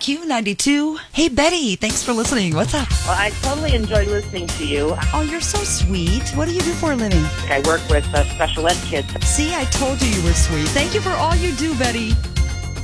Q92. Hey, Betty, thanks for listening. What's up? Well, I totally enjoy listening to you. Oh, you're so sweet. What do you do for a living? I work with special ed kids. See, I told you were sweet. Thank you for all you do, Betty.